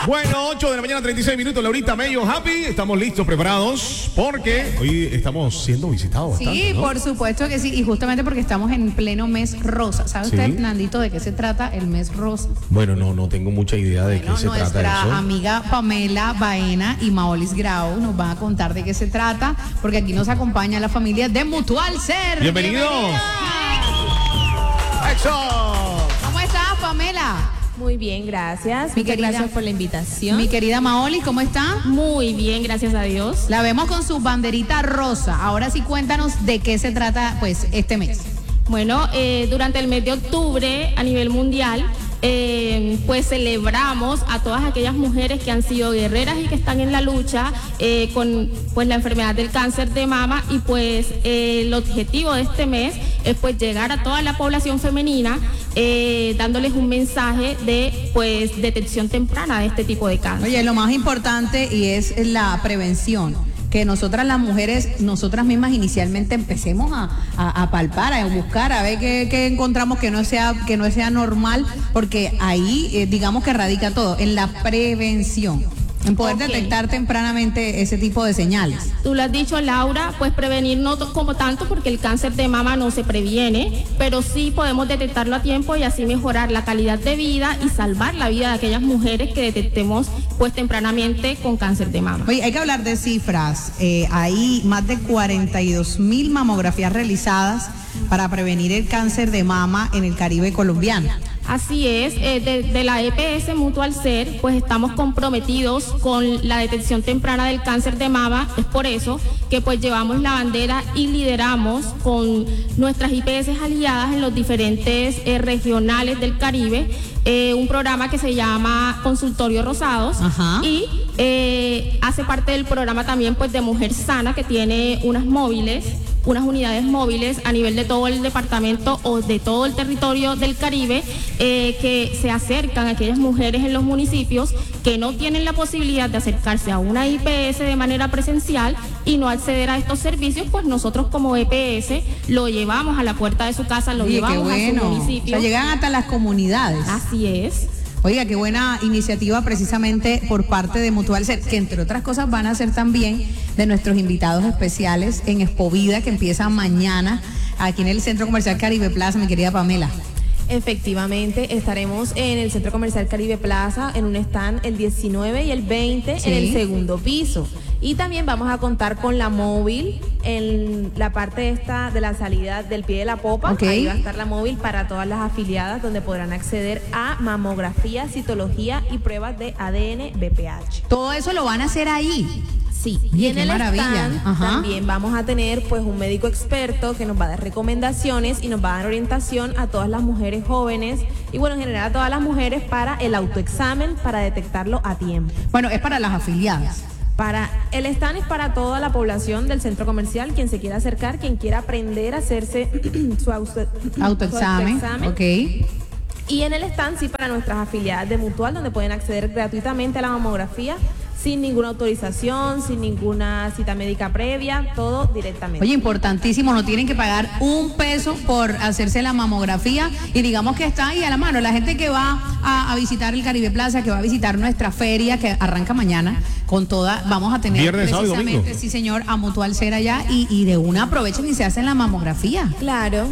Bueno, 8 de la mañana, 36 minutos, Laurita Mello, Happy. Estamos listos, preparados, porque hoy estamos siendo visitados bastante, Sí, ¿no? por supuesto que sí, y justamente porque estamos en pleno mes rosa. ¿Sabe Sí. usted, Nandito, de qué se trata el mes rosa? Bueno, no tengo mucha idea de qué se trata Nuestra eso. amiga Pamela Baena y Maolis Grau nos van a contar de qué se trata, porque aquí nos acompaña la familia de Mutual Ser. Bienvenidos. ¡Eso! ¿Cómo estás, Pamela? Muy bien, gracias. Mi Muchas querida- gracias por la invitación. Mi querida Maolis, ¿cómo está? Muy bien, gracias a Dios. La vemos con su banderita rosa. Ahora sí, cuéntanos de qué se trata, pues, este mes. Bueno, durante el mes de octubre a nivel mundial, pues celebramos a todas aquellas mujeres que han sido guerreras y que están en la lucha con pues la enfermedad del cáncer de mama, y pues el objetivo de este mes es pues llegar a toda la población femenina dándoles un mensaje de pues detección temprana de este tipo de cáncer. Oye, lo más importante y es la prevención. Que nosotras las mujeres, nosotras mismas inicialmente empecemos a palpar, a buscar, a ver qué encontramos que no sea normal, porque ahí digamos que radica todo, en la prevención, en poder Ok. detectar tempranamente ese tipo de señales. Tú lo has dicho, Laura, pues prevenir no como tanto, porque el cáncer de mama no se previene, pero sí podemos detectarlo a tiempo y así mejorar la calidad de vida y salvar la vida de aquellas mujeres que detectemos pues tempranamente con cáncer de mama. Oye, hay que hablar de cifras. Hay más de 42,000 mamografías realizadas para prevenir el cáncer de mama en el Caribe colombiano. Así es, de la EPS Mutual Ser, pues estamos comprometidos con la detección temprana del cáncer de mama. Es por eso que pues llevamos la bandera y lideramos con nuestras IPS aliadas en los diferentes regionales del Caribe un programa que se llama Consultorio Rosados. Ajá. Y hace parte del programa también pues de Mujer Sana, que tiene unas unidades móviles a nivel de todo el departamento o de todo el territorio del Caribe, que se acercan a aquellas mujeres en los municipios que no tienen la posibilidad de acercarse a una IPS de manera presencial y no acceder a estos servicios. Pues nosotros como EPS lo llevamos a la puerta de su casa, lo Oye, qué llevamos a su bueno. O municipio. sea, llegan hasta las comunidades. Así es. Oiga, qué buena iniciativa precisamente por parte de Mutual Ser, que entre otras cosas van a ser también de nuestros invitados especiales en Expo Vida, que empieza mañana aquí en el Centro Comercial Caribe Plaza, mi querida Pamela. Efectivamente, estaremos en el Centro Comercial Caribe Plaza en un stand el 19 y el 20 Sí. en el segundo piso. Y también vamos a contar con la móvil en la parte esta de la salida del pie de la popa. Ok. Ahí va a estar la móvil para todas las afiliadas, donde podrán acceder a mamografía, citología y pruebas de ADN BPH. Todo eso lo van a hacer ahí. Sí, Oye, y en qué el maravilla. stand Ajá. también vamos a tener pues un médico experto que nos va a dar recomendaciones y nos va a dar orientación a todas las mujeres jóvenes y bueno, en general a todas las mujeres para el autoexamen, para detectarlo a tiempo. Bueno, es para las afiliadas. El stand es para toda la población del centro comercial, quien se quiera acercar, quien quiera aprender a hacerse su Autoexamen. Ok. Y en el stand sí para nuestras afiliadas de Mutual, donde pueden acceder gratuitamente a la mamografía sin ninguna autorización, sin ninguna cita médica previa, todo directamente. Oye, importantísimo, no tienen que pagar un peso por hacerse la mamografía y digamos que está ahí a la mano. La gente que va a visitar el Caribe Plaza, que va a visitar nuestra feria que arranca mañana con toda, vamos a tener Viernes, sábado y precisamente, domingo. sí señor, a Mutual Ser allá y de una aprovechen y se hacen la mamografía. Claro.